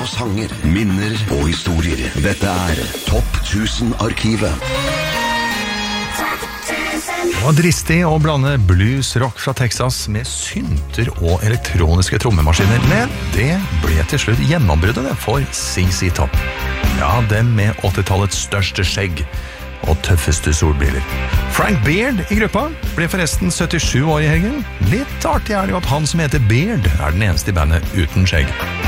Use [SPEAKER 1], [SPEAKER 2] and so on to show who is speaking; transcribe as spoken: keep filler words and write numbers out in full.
[SPEAKER 1] av sanger, minner og historier. Dette er Topp tusen-arkivet.
[SPEAKER 2] Det var dristig å blande blues-rock fra Texas med synter og elektroniske trommemaskiner, men det ble til slutt gjennombruddet for C C Top. Ja, den med åttitallets største skjegg og tøffeste solbriller. Frank Beard i gruppa ble forresten syttisju år i helgen. Litt artig er det jo at han som heter Beard er den eneste i bandet uten skjegg.